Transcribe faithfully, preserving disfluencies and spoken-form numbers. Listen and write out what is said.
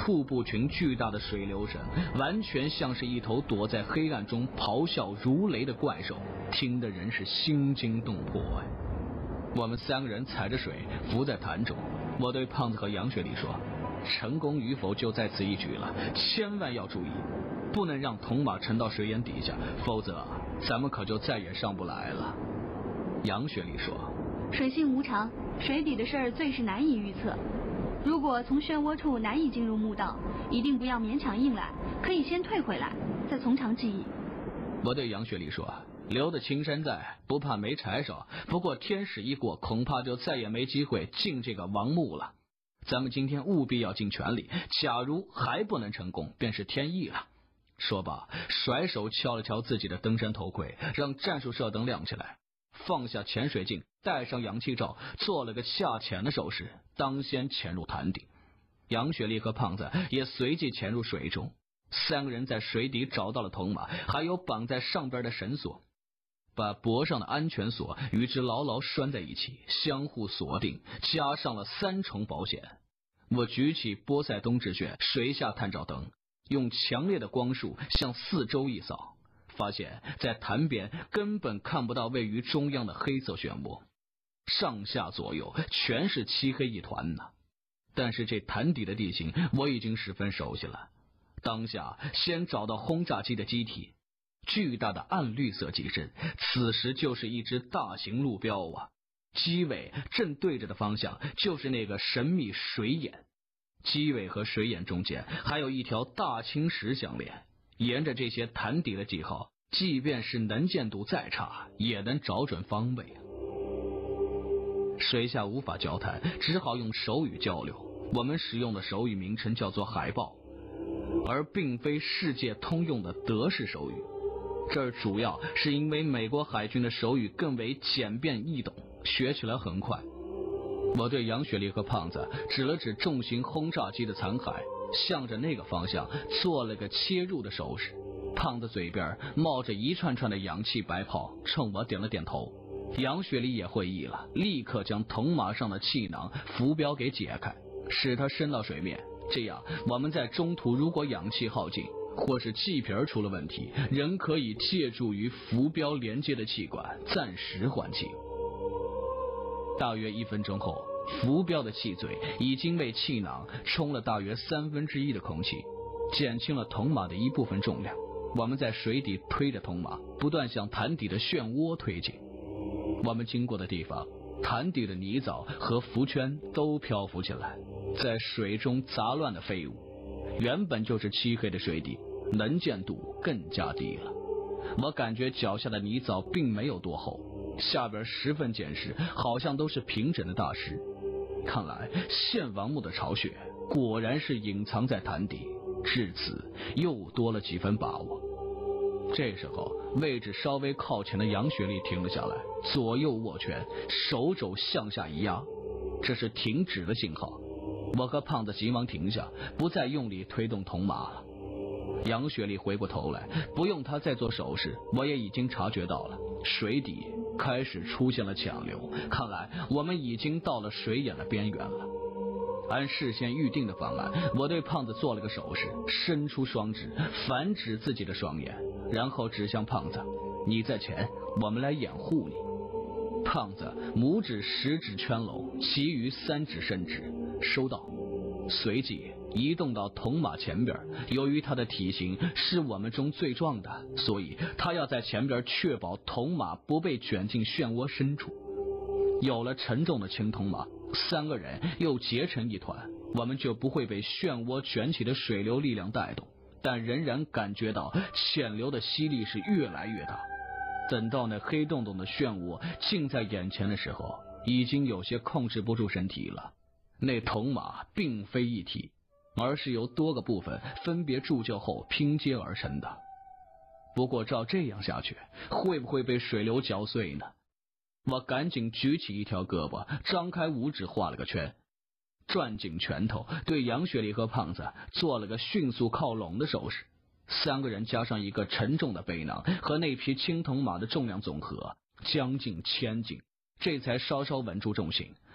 瀑布群巨大的水流声，完全像是一头躲在黑暗中咆哮如雷的怪兽，听得人是心惊动魄啊！我们三个人踩着水浮在潭中，我对胖子和杨雪莉说，成功与否就在此一举了，千万要注意，不能让铜马沉到水眼底下，否则咱们可就再也上不来了。杨雪莉说， 水性无常，水底的事儿最是难以预测，如果从漩涡处难以进入墓道，一定不要勉强硬来，可以先退回来，再从长计议。 我对杨雪莉说，留得青山在，不怕没柴烧，不过天使一过，恐怕就再也没机会进这个王墓了。咱们今天务必要尽全力，假如还不能成功，便是天意了。说罢，甩手敲了敲自己的登山头盔，让战术射灯亮起来，放下潜水镜，戴上氧气罩，做了个下潜的手势，当先潜入潭底。杨雪莉和胖子也随即潜入水中，三个人在水底找到了铜马，还有绑在上边的绳索，把脖上的安全锁与之牢牢拴在一起，相互锁定，加上了三重保险。我举起波塞冬之炫水下探照灯，用强烈的光束向四周一扫，发现在潭边根本看不到位于中央的黑色漩涡，上下左右全是漆黑一团呢。但是这潭底的地形我已经十分熟悉了，当下先找到轰炸机的机体，巨大的暗绿色机身，此时就是一只大型路标啊！机尾正对着的方向就是那个神秘水眼，机尾和水眼中间还有一条大青石相连，沿着这些潭底的记号，即便是能见度再差，也能找准方位啊！水下无法交谈，只好用手语交流。我们使用的手语名称叫做海豹，而并非世界通用的德式手语。这儿主要是因为美国海军的手语更为简便易懂，学起来很快。我对杨雪莉和胖子指了指重型轰炸机的残骸，向着那个方向做了个切入的手势。胖子嘴边冒着一串串的氧气白泡，冲我点了点头。杨雪莉也会意了，立刻将铜马上的气囊浮标给解开，使它升到水面，这样我们在中途如果氧气耗尽，或是气瓶出了问题，仍可以借助于浮标连接的气管暂时换气。大约一分钟后，浮标的气嘴已经为气囊充了大约三分之一的空气，减轻了铜马的一部分重量。我们在水底推着铜马，不断向潭底的漩涡推进。我们经过的地方，潭底的泥沼和浮圈都漂浮起来，在水中杂乱的飞舞。原本就是漆黑的水底，能见度更加低了。我感觉脚下的泥沼并没有多厚，下边十分坚实，好像都是平整的大石。看来献王墓的巢穴果然是隐藏在潭底，至此又多了几分把握。这时候位置稍微靠前的杨雪莉停了下来，左右握拳，手肘向下一压，这是停止的信号。我和胖子急忙停下，不再用力推动铜马了。杨雪莉回过头来，不用她再做手势，我也已经察觉到了，水底开始出现了强流，看来我们已经到了水眼的边缘了。按事先预定的方案，我对胖子做了个手势，伸出双指反指自己的双眼，然后指向胖子，你在前，我们来掩护你。胖子拇指食指圈拢，其余三指伸直，收到。随即移动到铜马前边，由于他的体型是我们中最壮的，所以他要在前边确保铜马不被卷进漩涡深处。有了沉重的青铜马，三个人又结成一团，我们就不会被漩涡卷起的水流力量带动，但仍然感觉到潜流的吸力是越来越大。等到那黑洞洞的漩涡近在眼前的时候，已经有些控制不住身体了。那铜马并非一体，而是由多个部分分别铸就后拼接而成的。不过照这样下去，会不会被水流搅碎呢？我赶紧举起一条胳膊，张开五指画了个圈，攥紧拳头，对杨雪莉和胖子做了个迅速靠拢的手势。三个人加上一个沉重的背囊和那匹青铜马的重量总和将近千斤，这才稍稍稳住重心。